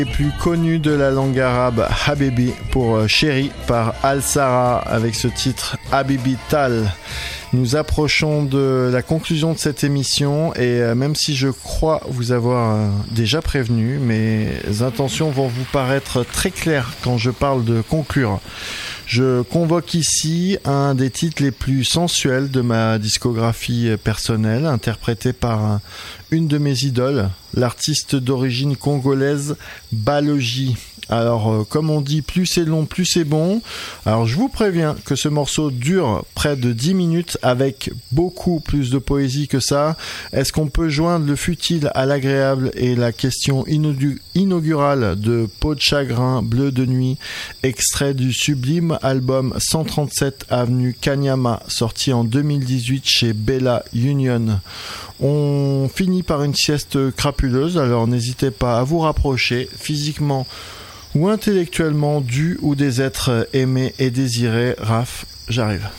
Les plus connus de la langue arabe, Habibi pour Chéri par Al-Sara avec ce titre Habibi Tal. Nous approchons de la conclusion de cette émission et même si je crois vous avoir déjà prévenu, mes intentions vont vous paraître très claires quand je parle de conclure. Je convoque ici un des titres les plus sensuels de ma discographie personnelle, interprété par une de mes idoles, l'artiste d'origine congolaise Balogi. Alors, comme on dit, plus c'est long, plus c'est bon. Alors, je vous préviens que ce morceau dure près de 10 minutes avec beaucoup plus de poésie que ça. Est-ce qu'on peut joindre le futile à l'agréable et la question inaugurale de Peau de chagrin, bleu de nuit, extrait du sublime album 137 avenue Kanyama, sorti en 2018 chez Bella Union. On finit par une sieste crapuleuse, alors n'hésitez pas à vous rapprocher physiquement ou intellectuellement du ou des êtres aimés et désirés. Raph, j'arrive.